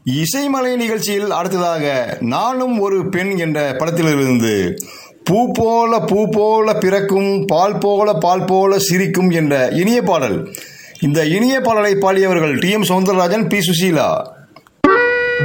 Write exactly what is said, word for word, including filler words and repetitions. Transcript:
இசைமலை நிகழ்ச்சியில் அடுத்ததாக நானும் ஒரு பெண் என்ற படத்திலிருந்து பூ போல பூ போல பிறக்கும் பால் போல பால் போல சிரிக்கும் என்ற இனிய பாடல். இந்த இனிய பாடலை பாடியவர்கள் D M Soundararajan, B Susheela.